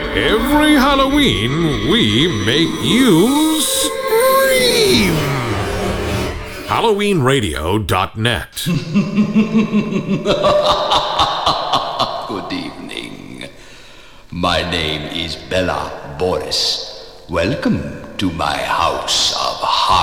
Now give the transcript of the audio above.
Every Halloween, we make you scream. HalloweenRadio.net. Good evening. My name is Bella Boris. Welcome to my house of